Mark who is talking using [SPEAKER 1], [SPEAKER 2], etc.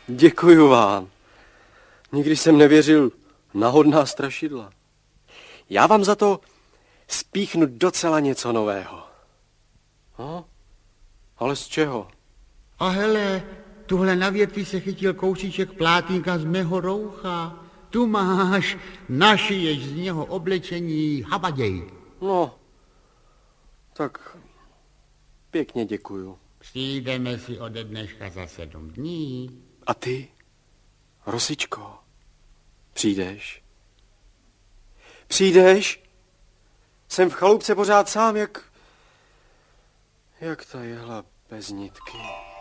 [SPEAKER 1] Děkuju vám. Nikdy jsem nevěřil na hodná strašidla. Já vám za to spíchnu docela něco nového. No, ale z čeho?
[SPEAKER 2] A hele, tuhle na větvi se chytil kousíček plátínka z mého roucha. Tu máš, našiješ z něho oblečení habaděj.
[SPEAKER 1] No, tak pěkně děkuju.
[SPEAKER 2] Přijdeme si ode dneška za 7 dní.
[SPEAKER 1] A ty, Rosičko, přijdeš? Přijdeš? Jsem v chalupce pořád sám, jak ta jehla bez nitky.